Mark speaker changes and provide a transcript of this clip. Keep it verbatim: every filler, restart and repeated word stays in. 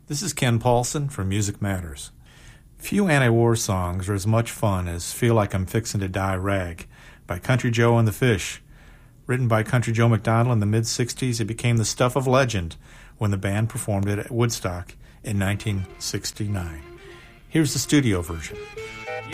Speaker 1: This is Ken Paulson from Music Matters. Few anti-war songs are as much fun as Feel Like I'm Fixin' to Die Rag by Country Joe and the Fish. Written by Country Joe McDonald in the mid-sixties, it became the stuff of legend when the band performed it at Woodstock in nineteen sixty-nine. Here's the studio version.